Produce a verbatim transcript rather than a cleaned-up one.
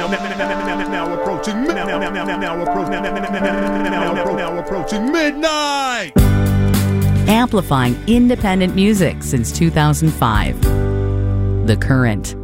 now approaching now now now now now approaching now approaching midnight. Amplifying independent music since two thousand five. The Current.